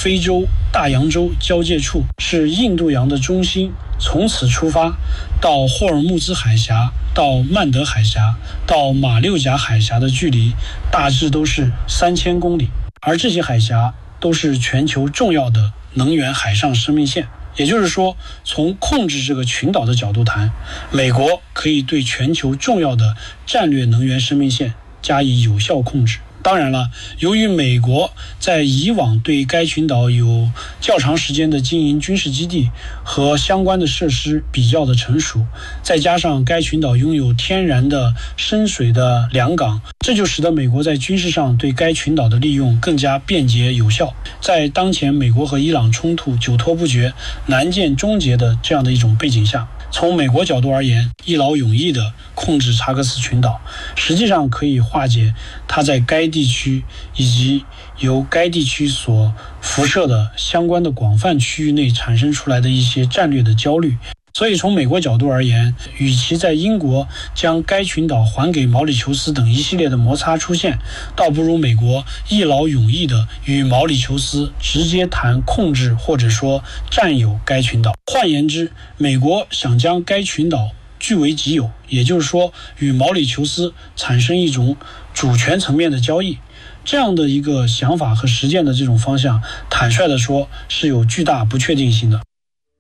非洲大洋洲交界处，是印度洋的中心。从此出发，到霍尔木兹海峡，到曼德海峡，到马六甲海峡的距离大致都是3000公里，而这些海峡都是全球重要的能源海上生命线。也就是说，从控制这个群岛的角度谈，美国可以对全球重要的战略能源生命线加以有效控制。当然了，由于美国在以往对该群岛有较长时间的经营军事基地和相关的设施比较的成熟，再加上该群岛拥有天然的深水的良港，这就使得美国在军事上对该群岛的利用更加便捷有效。在当前美国和伊朗冲突久拖不决、难见终结的这样的一种背景下，从美国角度而言，一劳永逸地控制查克斯群岛，实际上可以化解它在该地区以及由该地区所辐射的相关的广泛区域内产生出来的一些战略的焦虑。所以从美国角度而言，与其在英国将该群岛还给毛里求斯等一系列的摩擦出现，倒不如美国一劳永逸地与毛里求斯直接谈控制或者说占有该群岛。换言之，美国想将该群岛据为己有，也就是说与毛里求斯产生一种主权层面的交易。这样的一个想法和实践的这种方向，坦率地说是有巨大不确定性的。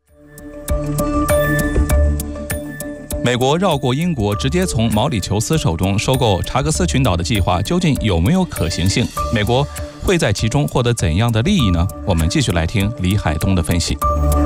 美国绕过英国，直接从毛里求斯手中收购查克斯群岛的计划究竟有没有可行性？美国会在其中获得怎样的利益呢？我们继续来听李海东的分析。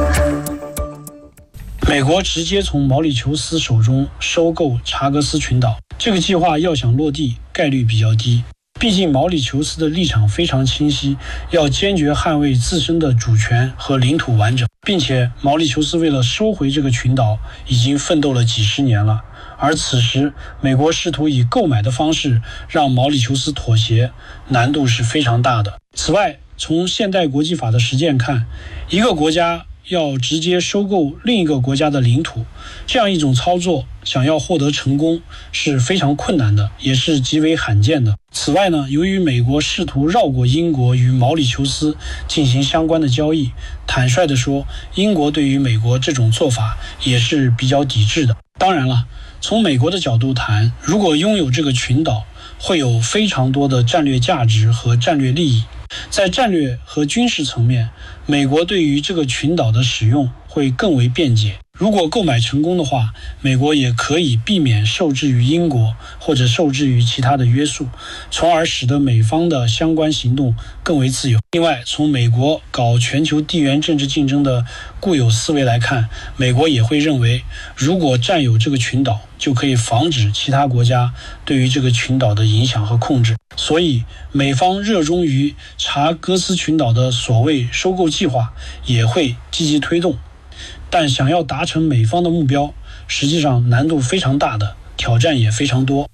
美国直接从毛里求斯手中收购查克斯群岛，这个计划要想落地概率比较低。毕竟毛里求斯的立场非常清晰，要坚决捍卫自身的主权和领土完整，并且毛里求斯为了收回这个群岛已经奋斗了几十年了，而此时美国试图以购买的方式让毛里求斯妥协，难度是非常大的。此外，从现代国际法的实践看，一个国家要直接收购另一个国家的领土，这样一种操作想要获得成功是非常困难的，也是极为罕见的。此外呢，由于美国试图绕过英国与毛里求斯进行相关的交易，坦率地说，英国对于美国这种做法也是比较抵制的。当然了，从美国的角度谈，如果拥有这个群岛，会有非常多的战略价值和战略利益。在战略和军事层面，美国对于这个群岛的使用会更为便捷。如果购买成功的话，美国也可以避免受制于英国或者受制于其他的约束，从而使得美方的相关行动更为自由。另外，从美国搞全球地缘政治竞争的固有思维来看，美国也会认为，如果占有这个群岛，就可以防止其他国家对于这个群岛的影响和控制。所以美方热衷于查克斯群岛的所谓收购计划也会积极推动，但想要达成美方的目标，实际上难度非常大的，挑战也非常多。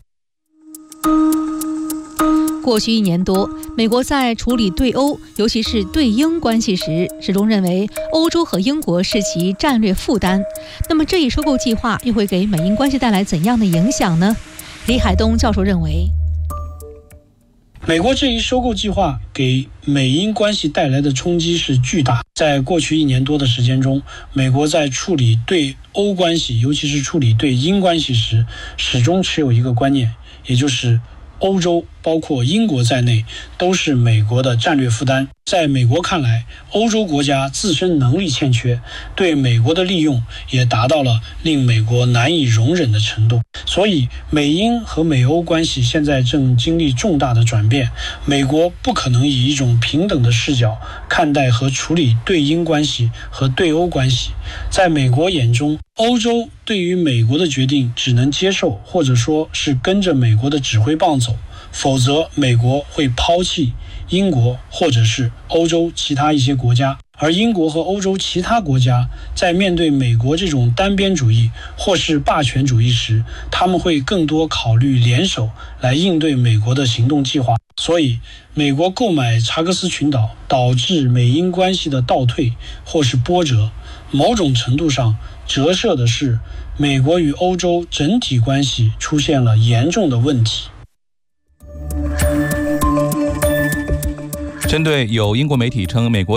过去1年多，美国在处理对欧，尤其是对英关系时，始终认为欧洲和英国是其战略负担。那么这一收购计划又会给美英关系带来怎样的影响呢？李海东教授认为， 美国这一收购计划给美英关系带来的冲击是巨大。在过去1年多的时间中，美国在处理对欧关系，尤其是处理对英关系时，始终持有一个观念，也就是欧洲包括英国在内都是美国的战略负担。在美国看来，欧洲国家自身能力欠缺，对美国的利用也达到了令美国难以容忍的程度。所以美英和美欧关系现在正经历重大的转变，美国不可能以一种平等的视角看待和处理对英关系和对欧关系。在美国眼中，欧洲对于美国的决定只能接受，或者说是跟着美国的指挥棒走，否则美国会抛弃英国或者是欧洲其他一些国家。而英国和欧洲其他国家在面对美国这种单边主义或是霸权主义时，他们会更多考虑联手来应对美国的行动计划。所以美国购买查克斯群岛导致美英关系的倒退或是波折，某种程度上折射的是美国与欧洲整体关系出现了严重的问题。 针对有英国媒体称美国